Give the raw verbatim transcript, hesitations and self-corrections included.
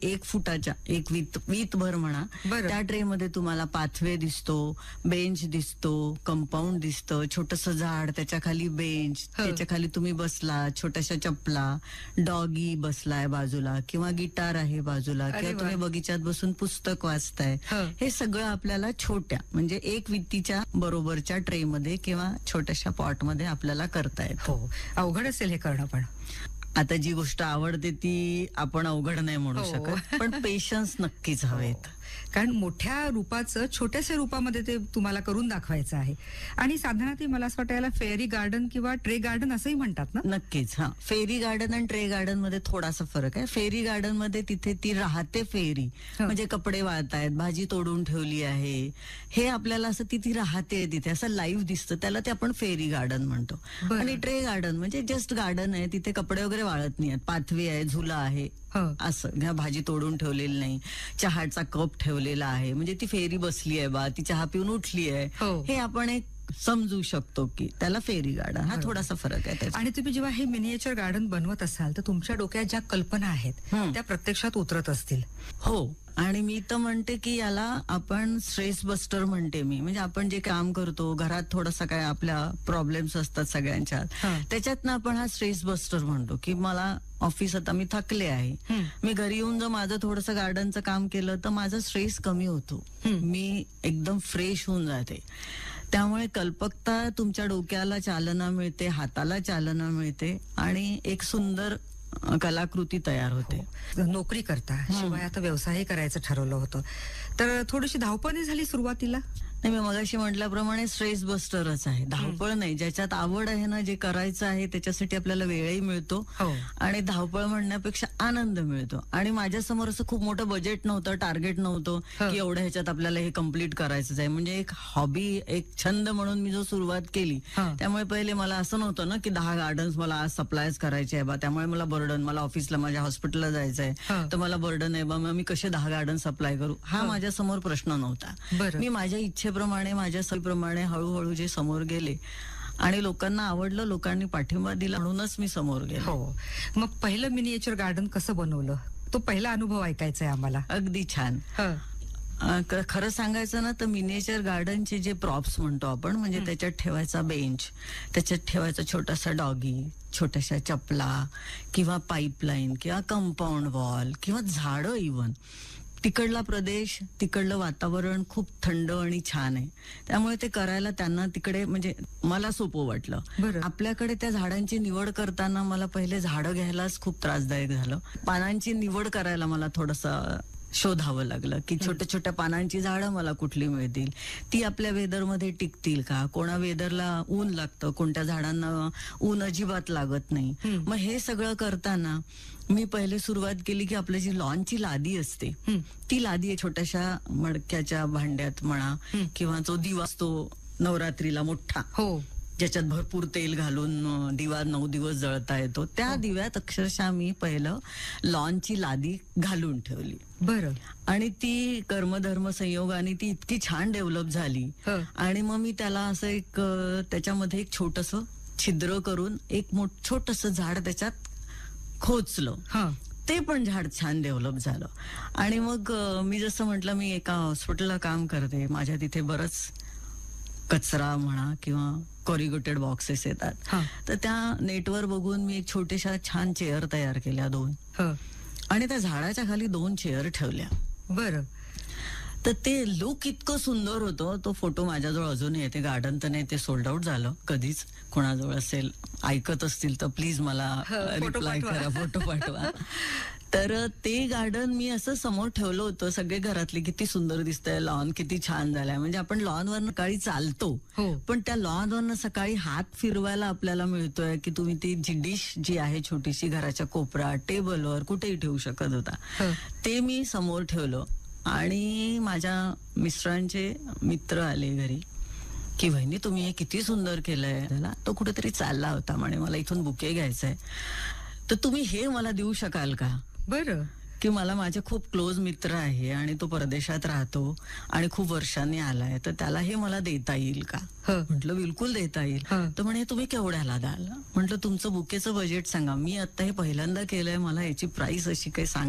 एक फुटाच्या एक वीत वीत भर म्हणा, बरं. त्या ट्रे मध्ये तुम्हाला पाथवे दिसतो, बेंच दिसतो, कंपाऊंड दिसतं, छोटस झाड, त्याच्या खाली बेंच, हो. त्याच्या खाली तुम्ही बसला, छोट्याशा चपला, डॉगी बसलाय बाजूला किंवा गिटार आहे बाजूला, अरे किंवा वा. तुम्ही बगीच्यात बसून पुस्तक वाचताय. हो. हे सगळं आपल्याला छोट्या म्हणजे एक वित्तीच्या बरोबरच्या ट्रे मध्ये किंवा छोट्याशा पॉट मध्ये आपल्याला करता येतं. हो, अवघड असेल हे करणं पण. आता जी गोष्ट आवडते ती आपण अवघड नाही म्हणू हो. शकत, पण पेशन्स नक्कीच हवेत. कारण मोठ्या रूपाचं छोट्याशा रूपामध्ये ते तुम्हाला करून दाखवायचं आहे. आणि साधारणतः मला असं वाटतं याला फेरी गार्डन किंवा ट्रे गार्डन असंही म्हणतात ना? नक्कीच. हा, फेरी गार्डन आणि ट्रे गार्डन मध्ये थोडासा फरक आहे. फेरी गार्डन मध्ये तिथे ती राहते फेरी, हो. म्हणजे कपडे वाळतायत, भाजी तोडून ठेवली आहे, हे आपल्याला असं तिथे राहते, तिथे असं लाईव्ह दिसतं, त्याला ते आपण फेरी गार्डन म्हणतो. बरं. आणि ट्रे गार्डन म्हणजे जस्ट गार्डन आहे, तिथे कपडे वगैरे वाळत नाहीत, पाथवी आहे, झुला आहे, हो. असं घ्या, भाजी तोडून ठेवलेली नाही, चहाचा कप ठेवलेला आहे, म्हणजे ती फेरी बसली आहे बा, ती चहा पिऊन उठली आहे, हो. हे आपण एक समजू शकतो की त्याला फेरी गार्डन. हा बरोबर. थोडासा फरक आहे त्याचा. आणि तुम्ही जेव्हा हे मिनिएचर गार्डन बनवत असाल तर तुमच्या डोक्यात ज्या कल्पना आहेत हं. त्या प्रत्यक्षात उतरत असतील. हो, आणि मी तर म्हणते की याला आपण स्ट्रेस बस्टर म्हणते मी, म्हणजे आपण जे काम करतो घरात थोडासा काय आपल्या प्रॉब्लेम्स असतात सगळ्यांच्यात, हा. त्याच्यातनं आपण हा स्ट्रेस बस्टर म्हणतो की मला ऑफिस आता मी थकले आहे, हं. मी घरी येऊन जर माझं थोडंसं गार्डनचं काम केलं तर माझा स्ट्रेस कमी होतो, हं. मी एकदम फ्रेश होऊन जाते. त्यामुळे कल्पकता तुमच्या डोक्याला चालना मिळते, हाताला चालना मिळते आणि एक सुंदर अ, कलाकृती तयार होते. नोकरी करता शिवाय आता व्यवसाय करायचं ठरवलं होतं, तर थोडीशी धावपळ नाही झाली सुरुवातीला? नाही, मी मगाशी म्हटल्याप्रमाणे स्ट्रेस बस्टरच आहे, धावपळ नाही. ज्याच्यात आवड आहे ना, जे करायचं आहे त्याच्यासाठी आपल्याला वेळही मिळतो, हो. आणि धावपळ म्हणण्यापेक्षा आनंद मिळतो. आणि माझ्यासमोर असं खूप मोठं बजेट नव्हतं, टार्गेट नव्हतं हो. की एवढ्या ह्याच्यात आपल्याला हे कम्प्लीट करायचंच आहे. म्हणजे एक हॉबी, एक छंद म्हणून मी जो सुरुवात केली, हा. त्यामुळे पहिले मला असं नव्हतं ना की दहा गार्डन्स मला आज सप्लायच करायचे आहे बा, त्यामुळे मला बर्डन, मला ऑफिसला माझ्या हॉस्पिटलला जायचंय हा. तर मला बर्डन आहे बा, मग मी कसे दहा गार्डन सप्लाय करू, हा हा. माझ्या समोर प्रश्न नव्हता. बरं. मी माझ्या इच्छेप्रमाणे, माझ्या सवयीप्रमाणे हळूहळू जे समोर गेले आणि लोकांना आवडलं, लोकांनी पाठिंबा दिला, म्हणूनच मी समोर गेले. हो. मग पहिलं मिनिएचर गार्डन कसं बनवलं, तो पहिला अनुभव ऐकायचा आहे आम्हाला. अगदी छान. हं. अ, क- खरं सांगायचं ना तर मिनिएचर गार्डनचे जे प्रॉप्स म्हणतो आपण, म्हणजे त्याच्यात ठेवायचा बेंच, त्याच्यात ठेवायचा छोटासा डॉगी, छोट्याशा चपला किंवा पाईपलाईन किंवा कंपाऊंड वॉल किंवा झाडं, इव्हन तिकडला प्रदेश, तिकडलं वातावरण खूप थंड आणि छान आहे, त्यामुळे ते करायला त्यांना तिकडे म्हणजे मला सोपं वाटलं. बरं. आपल्याकडे त्या झाडांची निवड करताना मला पहिले झाडं घ्यायलाच खूप त्रासदायक झालं. पानांची निवड करायला मला थोडंसं शोधावं लागलं की छोट्या छोट्या पानांची झाडं मला कुठली मिळतील, ती आपल्या वेदरमध्ये टिकतील का, कोणा वेदरला ऊन लागतं, कोणत्या झाडांना ऊन अजिबात लागत नाही. हं. मग हे सगळं करताना मी पहिले सुरुवात केली की आपली जी लॉनची लादी असते, हं. ती लादी छोट्याशा मडक्याच्या भांड्यात म्हणा, हं. किंवा जो दिवा असतो नवरात्रीला मोठा, हो. ज्याच्यात भरपूर तेल घालून अं, दिवा नऊ दिवस जळता येतो, त्या दिव्यात अक्षरशः मी पहिलं लॉनची लादी घालून ठेवली. बरं. आणि ती कर्मधर्म संयोगाने ती इतकी छान डेव्हलप झाली. हं. आणि मग मी त्याला असं एक अं, त्याच्यामध्ये एक छोटस छिद्र करून एक मोठ छोटस झाड त्याच्यात खोचलं. हा. ते पण झाड छान डेव्हलप झालं. आणि मग अं, मी जसं म्हटलं, मी एका हॉस्पिटलला काम करते, माझ्या तिथे बरंच कचरा म्हणा किंवा कॉरिगेटेड बॉक्सेस येतात, हा. तर त्या नेटवर बघून मी एक छोट्याशा छान चेअर तयार केल्या, दोन, हं. आणि त्या झाडाच्या खाली दोन चेअर ठेवल्या. बरं. तर ते लुक इतकं सुंदर होतं. तो फोटो माझ्याजवळ अजूनही आहे. ते गार्डन तर नाही, ते सोल्ड आउट झालं कधीच. कोणाजवळ असेल, ऐकत असतील तर प्लीज मला हं, फोटो रिप्लाय पाठवा. करा, फोटो पाठवा. तर ते गार्डन मी असं समोर ठेवलं होतं. सगळे घरातले किती सुंदर दिसतंय, लॉन किती छान झालाय. म्हणजे आपण लॉनवर सकाळी चालतो, हो. पण त्या लॉनवर सकाळी हात फिरवायला आपल्याला मिळतोय की तुम्ही ती जी डिश जी आहे छोटीशी घराच्या कोपऱ्यात, टेबलवर, कुठेही ठेवू शकत होता. हं. ते मी समोर ठेवलं. आणि माझ्या मिस्टरांचे मित्र आले घरी की वहिनी तुम्ही हे किती सुंदर केलंय. त्याला तो कुठेतरी चालला होता, म्हणे मला इथून बुके घ्यायचंय, तर तुम्ही हे मला देऊ शकाल का. बरं. की मला माझे खूप क्लोज मित्र आहे आणि तो परदेशात राहतो आणि खूप वर्षांनी आलाय, तर त्याला हे मला देता येईल का. हं. म्हटलं बिलकुल देता येईल. हं. तर म्हणे तुम्ही केवढ्याला द्याल. म्हटलं तुमचं बुकेचं बजेट सांगा, मी आता हे पहिल्यांदा केलंय, मला याची प्राइस अशी काही सांग